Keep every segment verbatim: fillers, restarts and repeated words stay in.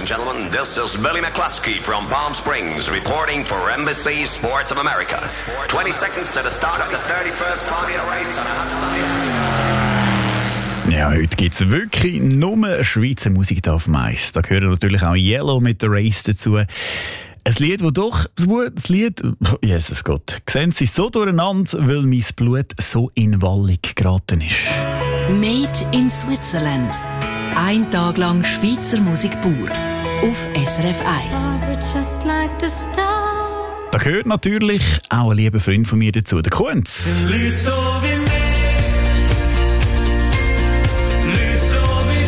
and gentlemen. This is Billy McCluskey from Palm Springs reporting for N B C Sports of America. twenty seconds to the start of the thirty-first Formula Race on a hot sunny. Ja, heute gibt es wirklich nur Schweizer Musik hier auf dem Eis. Da gehört natürlich auch Yellow mit der Race dazu. Ein Lied, das doch, das Lied, oh, Jesus Gott, sehen Sie so durcheinander, weil mein Blut so in Wallung geraten ist. Made in Switzerland. Ein Tag lang Schweizer Musik pur. Auf S R F eins. Da gehört natürlich auch ein lieber Freund von mir dazu, der Kunz. Leute so wie mir, Leute so wie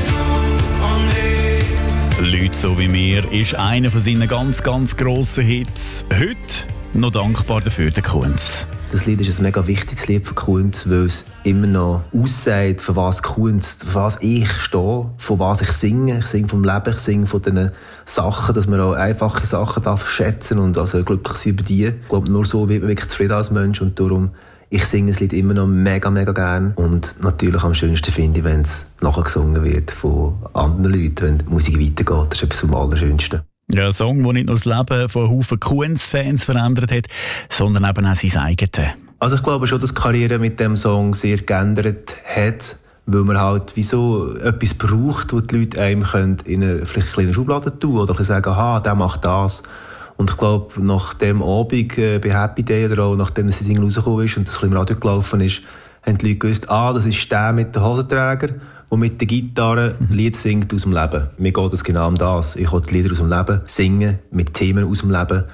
du und ich. Leute so wie mir ist einer von seinen ganz, ganz grossen Hits. Heute noch dankbar dafür, der Kunz. Das Lied ist ein mega wichtiges Lied für Kunz, weil es immer noch aussagt, für was Kunst, für was ich stehe, von was ich singe. Ich singe vom Leben, ich singe von diesen Sachen, dass man auch einfache Sachen darf schätzen und also glücklich sein über die. Ich glaube, nur so wird man wirklich zufrieden als Mensch und darum, ich singe das Lied immer noch mega, mega gern. Und natürlich am schönsten finde ich, wenn es nachher gesungen wird von anderen Leuten, wenn die Musik weitergeht. Das ist etwas am allerschönsten. Ja, ein Song, der nicht nur das Leben von Haufen Kunz-Fans verändert hat, sondern eben auch sein eigenes. Also ich glaube schon, dass die Karriere mit dem Song sehr geändert hat, weil man halt wieso etwas braucht, wo die Leute einem können in eine vielleicht eine kleine Schublade tun oder sagen, aha, der macht das. Und ich glaube, nach dem Abend äh, bei Happy Day oder auch nachdem das Single rausgekommen ist und das ein bisschen im Radio gelaufen ist, haben die Leute gewusst, ah, das ist der mit den Hosenträger, der mit der Gitarre mhm. Lied singt aus dem Leben. Mir geht es genau um das. Ich will die Lieder aus dem Leben singen, mit Themen aus dem Leben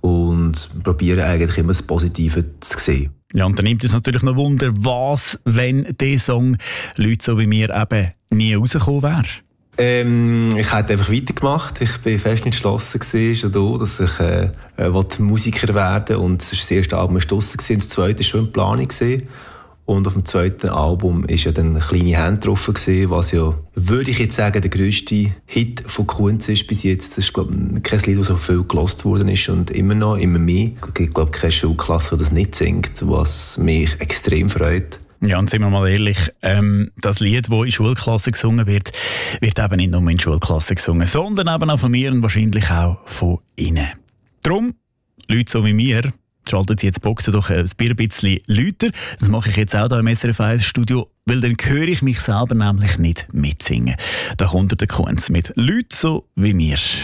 und probiere eigentlich immer das Positive zu sehen. Ja, und dann nimmt es natürlich noch Wunder, was, wenn dieser Song Leute so wie mir eben nie rausgekommen wäre. Ähm, ich hätte einfach weitergemacht. Ich bin fest entschlossen gewesen, da, dass ich äh, Musiker werden wollte. Und es war das erste Album draussen gewesen. Das zweite war schon in Planung gewesen. Und auf dem zweiten Album ist ja dann «Kleine Hände» drauf gewesen, was ja, würde ich jetzt sagen, der grösste Hit von Kunz ist bis jetzt. Das ist, glaube ich, kein Lied, das so viel gelost worden ist und immer noch, immer mehr. Es gibt, glaube ich, keine Schulklasse, die das nicht singt, was mich extrem freut. Ja, und sind wir mal ehrlich, ähm, das Lied, das in Schulklassen gesungen wird, wird eben nicht nur in Schulklassen gesungen, sondern eben auch von mir und wahrscheinlich auch von Ihnen. Darum, Leute so wie mir, schaltet Sie jetzt die Boxen doch ein bisschen lauter. Das mache ich jetzt auch hier im S R F eins Studio, weil dann höre ich mich selber nämlich nicht mitsingen. Da kommt der Kunz mit Leute so wie mir.